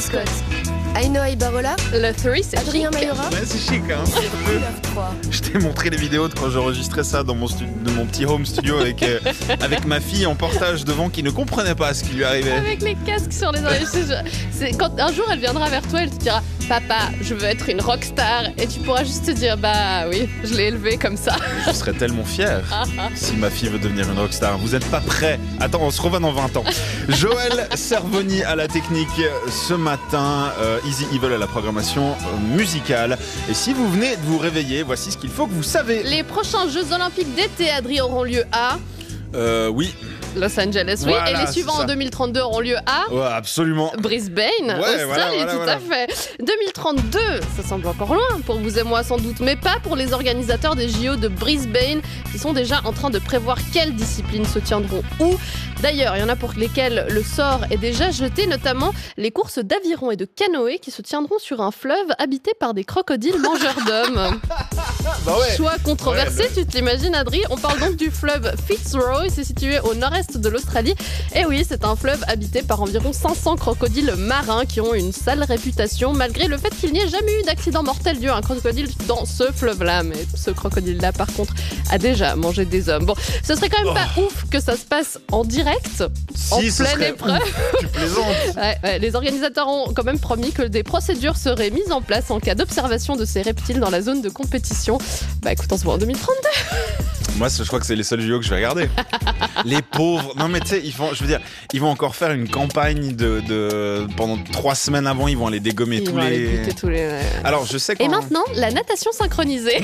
Scott, Ainoa Ibarola, Le 3, c'est Adrien Mayora. Ouais, c'est chic, hein. Couleur 3. Je t'ai montré les vidéos de quand j'enregistrais ça dans mon petit home studio avec ma fille en portage devant qui ne comprenait pas ce qui lui arrivait. avec les casques sur les oreilles. C'est quand un jour elle viendra vers toi, elle te dira papa, je veux être une rockstar, et tu pourras juste te dire bah oui, je l'ai élevée comme ça. Je serais tellement fier si ma fille veut devenir une rockstar. Vous n'êtes pas prêts. Attends, on se revoit dans 20 ans. Joël Cervoni à la technique ce matin. Easy Evil à la programmation musicale. Et si vous venez de vous réveiller, voici ce qu'il faut que vous savez. Les prochains Jeux Olympiques d'été, Adrien, auront lieu à Oui. Los Angeles, oui. Voilà, et les suivants c'est ça. en 2032 auront lieu à Ouais, absolument. Brisbane, Ouais, Australie, tout à fait. 2032, ça semble encore loin pour vous et moi sans doute, mais pas pour les organisateurs des JO de Brisbane qui sont déjà en train de prévoir quelles disciplines se tiendront où. D'ailleurs, il y en a pour lesquelles le sort est déjà jeté, notamment les courses d'aviron et de canoë qui se tiendront sur un fleuve habité par des crocodiles mangeurs d'hommes. Bah ouais. Choix controversé, tu te l'imagines, Adri. On parle donc du fleuve Fitzroy, c'est situé au nord-est de l'Australie. Et oui, c'est un fleuve habité par environ 500 crocodiles marins qui ont une sale réputation, malgré le fait qu'il n'y ait jamais eu d'accident mortel dû à un crocodile dans ce fleuve-là. Mais ce crocodile-là, par contre, a déjà mangé des hommes. Bon, ce serait quand même pas ouf que ça se passe en direct, en Si, ce pleine serait épreuve. ouf. Tu plaisantes. Ouais, les organisateurs ont quand même promis que des procédures seraient mises en place en cas d'observation de ces reptiles dans la zone de compétition. Bah écoute, on se voit en 2032. Moi, je crois que c'est les seuls JO que je vais regarder. Les pauvres. Non, mais tu sais, ils vont encore faire une campagne pendant 3 semaines avant, ils vont aller dégommer Ils tous vont aller les. buter tous les... Alors, je sais Et qu'en. maintenant, la natation synchronisée.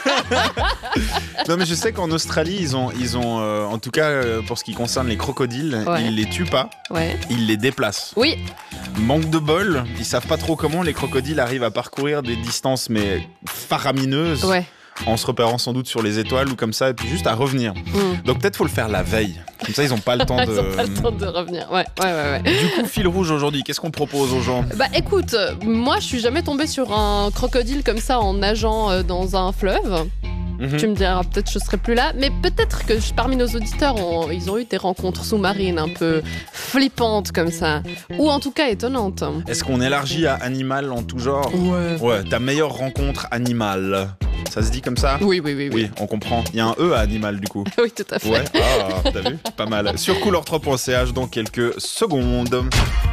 Non, mais je sais qu'en Australie, ils ont en tout cas, pour ce qui concerne les crocodiles, Ouais. ils les tuent pas, Ouais. ils les déplacent. Oui, Manque de bol, ils savent pas trop comment les crocodiles arrivent à parcourir des distances, mais faramineuses. ouais. En se repérant sans doute sur les étoiles ou comme ça, et puis juste à revenir. Donc peut-être faut le faire la veille. Comme ça, ils ont pas le temps Ils ont pas le temps de revenir. Ouais. Du coup, fil rouge aujourd'hui, qu'est-ce qu'on propose aux gens? Bah écoute, moi je suis jamais tombée sur un crocodile comme ça en nageant dans un fleuve. Tu me diras, peut-être je serai plus là, mais peut-être que parmi nos auditeurs, ils ont eu des rencontres sous-marines un peu flippantes comme ça, ou en tout cas étonnantes. Est-ce qu'on élargit à animal en tout genre? Ouais. Ouais, ta meilleure rencontre animale. Ça se dit comme ça? Oui. Oui, on comprend. Il y a un E à animal du coup. Oui, tout à fait. Ouais, t'as vu? Pas mal. Sur couleur3.ch dans quelques secondes.